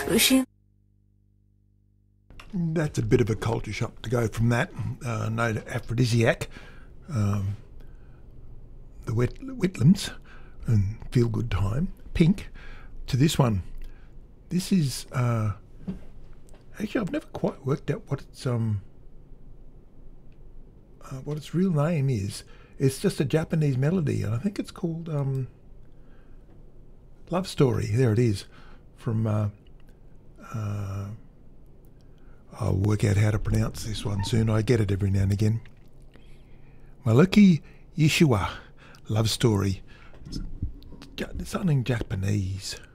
Sushi. That's a bit of a culture shock to go from that. No aphrodisiac, the Whitlams, and Feel Good Time, Pink, to this one. This is actually I've never quite worked out what its real name is. It's just a Japanese melody, and I think it's called Love Story. There it is, from. I'll work out how to pronounce this one soon. I get it every now and again. Maluki Yeshua, Love Story. It's something Japanese.